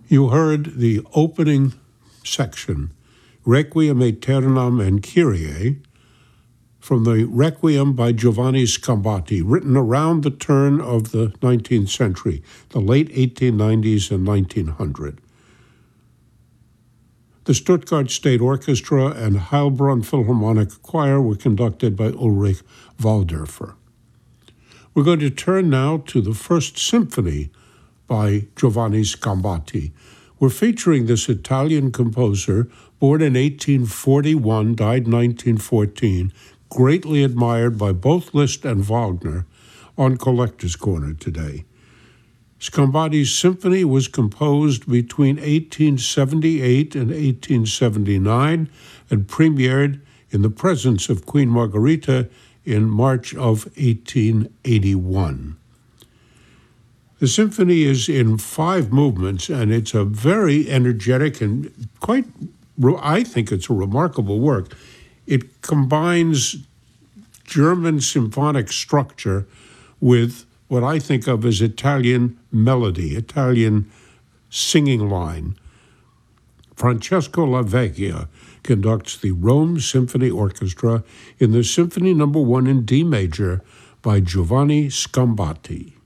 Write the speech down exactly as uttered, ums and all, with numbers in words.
You heard the opening section, Requiem Aeternam and Kyrie, from the Requiem by Giovanni Scombatti, written around the turn of the nineteenth century, the late eighteen nineties and nineteen hundred. The Stuttgart State Orchestra and Heilbronn Philharmonic Choir were conducted by Ulrich Waldörfer. We're going to turn now to the First Symphony by Giovanni Scombatti. We're featuring this Italian composer, born in eighteen forty-one, died in nineteen fourteen, greatly admired by both Liszt and Wagner, on Collector's Corner today. Scombatti's symphony was composed between eighteen seventy-eight and eighteen seventy-nine and premiered in the presence of Queen Margherita in March of eighteen eighty-one. The symphony is in five movements, and it's a very energetic and quite, I think it's a remarkable work. It combines German symphonic structure with what I think of as Italian melody, Italian singing line. Francesco Lavecchia conducts the Rome Symphony Orchestra in the Symphony Number One in D major by Giovanni Scombatti.